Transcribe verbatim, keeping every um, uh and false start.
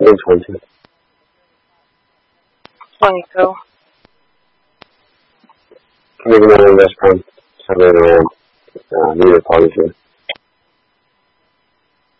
think twenty-two. twenty-two. Maybe not in the restaurant. So later on, uh, neither party's here.